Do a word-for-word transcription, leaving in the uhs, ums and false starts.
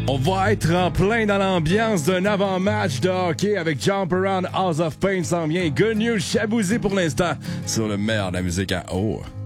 On va être en plein dans l'ambiance d'un avant-match de hockey avec Jump Around House of Pain s'en vient. Good News Chabouzy pour l'instant sur le meilleur de la musique à eau.